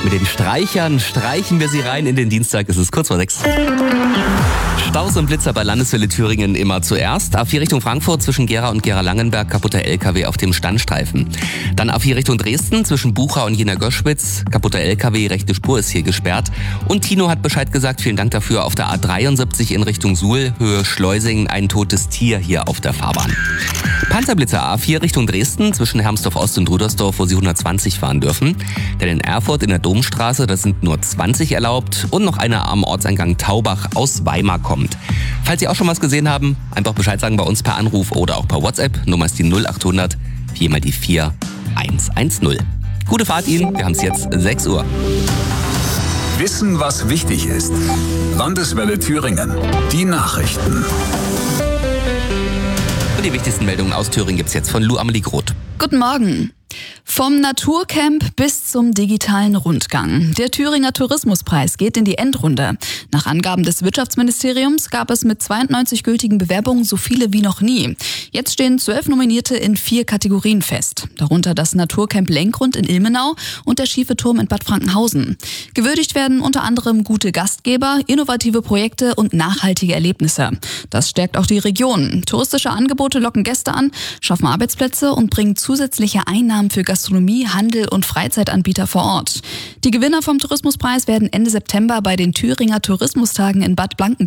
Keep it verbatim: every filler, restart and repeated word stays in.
Mit den Streichern streichen wir sie rein in den Dienstag. Es ist kurz vor sechs. Staus und Blitzer bei Landeswelle Thüringen immer zuerst. A vier Richtung Frankfurt zwischen Gera und Gera-Langenberg, kaputter L K W auf dem Standstreifen. Dann A vier Richtung Dresden zwischen Bucha und Jena-Göschwitz, kaputter L K W, rechte Spur ist hier gesperrt. Und Tino hat Bescheid gesagt, vielen Dank dafür, auf der A dreiundsiebzig in Richtung Suhl, Höhe Schleusing, ein totes Tier hier auf der Fahrbahn. Panzerblitzer A vier Richtung Dresden zwischen Hermsdorf Ost und Rudersdorf, wo Sie hundertzwanzig fahren dürfen. Denn in Erfurt in der Domstraße, da sind nur zwanzig erlaubt und noch einer am Ortseingang Taubach aus Weimar kommt. Falls Sie auch schon was gesehen haben, einfach Bescheid sagen bei uns per Anruf oder auch per WhatsApp. Nummer ist die null acht hundert vier mal die vier eins eins null. Gute Fahrt Ihnen, wir haben es jetzt sechs Uhr. Wissen, was wichtig ist. Landeswelle Thüringen. Die Nachrichten. Und die wichtigsten Meldungen aus Thüringen gibt's jetzt von Lou Amelie Groth. Guten Morgen. Vom Naturcamp bis zum digitalen Rundgang. Der Thüringer Tourismuspreis geht in die Endrunde. Nach Angaben des Wirtschaftsministeriums gab es mit zweiundneunzig gültigen Bewerbungen so viele wie noch nie. Jetzt stehen zwölf Nominierte in vier Kategorien fest. Darunter das Naturcamp Lenkrund in Ilmenau und der Schiefe Turm in Bad Frankenhausen. Gewürdigt werden unter anderem gute Gastgeber, innovative Projekte und nachhaltige Erlebnisse. Das stärkt auch die Region. Touristische Angebote locken Gäste an, schaffen Arbeitsplätze und bringen zusätzliche Einnahmen für Gastronomie, Handel und Freizeitanbieter vor Ort. Die Gewinner vom Tourismuspreis werden Ende September bei den Thüringer Tourismustagen in Bad Blankenburg